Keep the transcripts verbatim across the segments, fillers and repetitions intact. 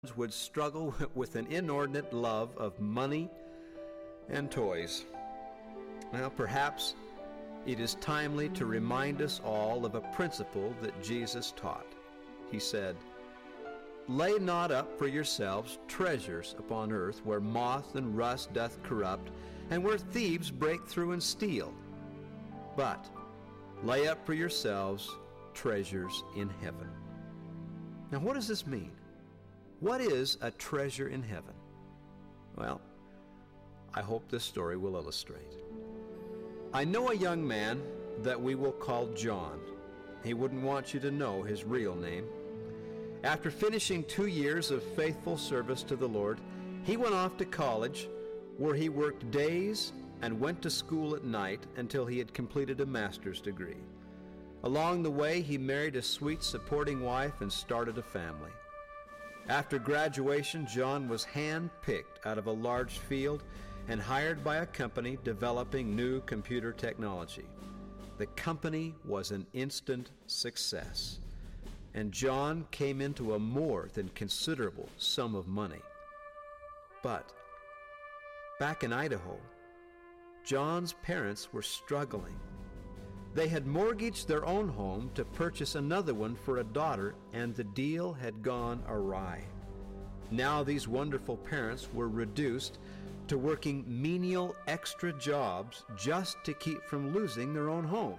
would struggle with an inordinate love of money and toys. Now, perhaps it is timely to remind us all of a principle that Jesus taught. He said, "Lay not up for yourselves treasures upon earth, where moth and rust doth corrupt, and where thieves break through and steal. But lay up for yourselves treasures in heaven." Now, what does this mean? What is a treasure in heaven? Well, I hope this story will illustrate. I know a young man that we will call John. He wouldn't want you to know his real name. After finishing two years of faithful service to the Lord, he went off to college, where he worked days and went to school at night until he had completed a master's degree. Along the way, he married a sweet, supporting wife and started a family. After graduation, John was hand-picked out of a large field and hired by a company developing new computer technology. The company was an instant success, and John came into a more than considerable sum of money. But back in Idaho, John's parents were struggling. They had mortgaged their own home to purchase another one for a daughter, and the deal had gone awry. Now these wonderful parents were reduced to working menial extra jobs just to keep from losing their own home.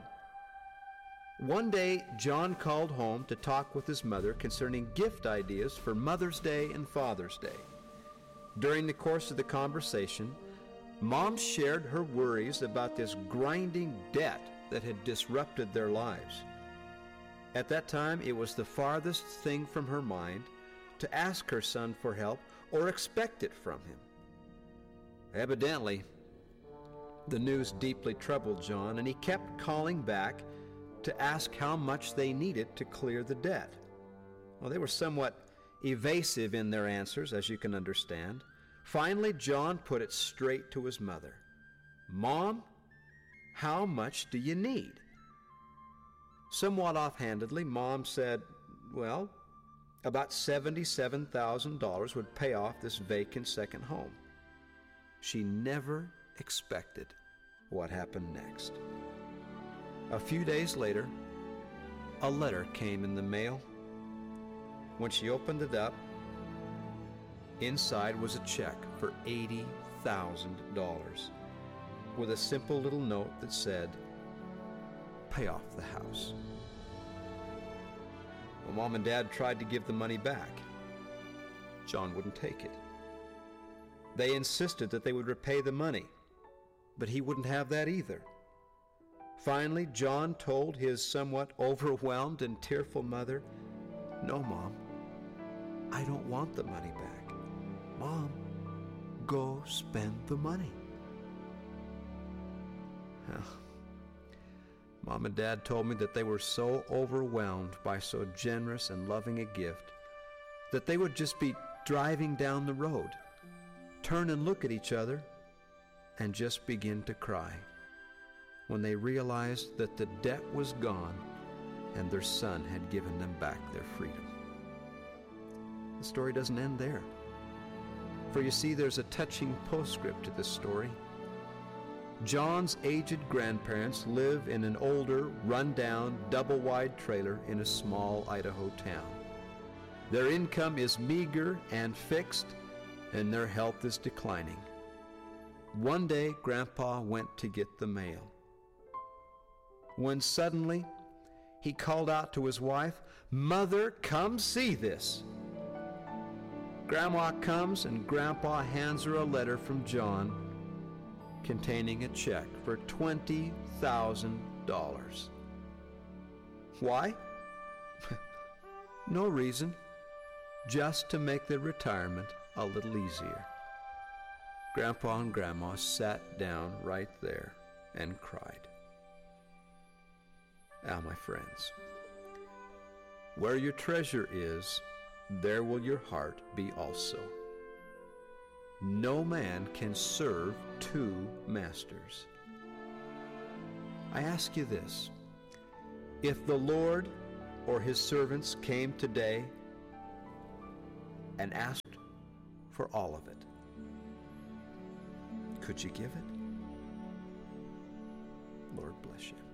One day, John called home to talk with his mother concerning gift ideas for Mother's Day and Father's Day. During the course of the conversation, Mom shared her worries about this grinding debt that had disrupted their lives. At that time, it was the farthest thing from her mind to ask her son for help or expect it from him. Evidently, the news deeply troubled John, and he kept calling back to ask how much they needed to clear the debt. Well, they were somewhat evasive in their answers, as you can understand. Finally, John put it straight to his mother. "Mom, how much do you need?" Somewhat offhandedly, Mom said, well, about seventy-seven thousand dollars would pay off this vacant second home. She never expected what happened next. A few days later, a letter came in the mail. When she opened it up, inside was a check for eighty thousand dollars. with a simple little note that said, "Pay off the house." Well, Mom and Dad tried to give the money back. John wouldn't take it. They insisted that they would repay the money, but he wouldn't have that either. Finally, John told his somewhat overwhelmed and tearful mother, "No, Mom, I don't want the money back. Mom, go spend the money." Well, Mom and Dad told me that they were so overwhelmed by so generous and loving a gift that they would just be driving down the road, turn and look at each other, and just begin to cry when they realized that the debt was gone and their son had given them back their freedom. The story doesn't end there. For you see, there's a touching postscript to this story. John's aged grandparents live in an older, run-down, double-wide trailer in a small Idaho town. Their income is meager and fixed, and their health is declining. One day, Grandpa went to get the mail, when suddenly he called out to his wife, "Mother, come see this." Grandma comes, and Grandpa hands her a letter from John containing a check for twenty thousand dollars. Why? No reason, just to make their retirement a little easier. Grandpa and Grandma sat down right there and cried. Now, my friends, where your treasure is, there will your heart be also. No man can serve two masters. I ask you this: if the Lord or his servants came today and asked for all of it. Could you give it? Lord bless you.